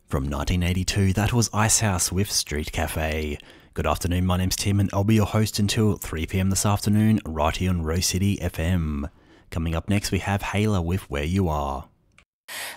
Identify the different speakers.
Speaker 1: From 1982, that was Icehouse with Street Cafe. Good afternoon, my name's Tim and I'll be your host until 3pm this afternoon, right here on Rose City FM. Coming up next we have Hayla with Where You Are.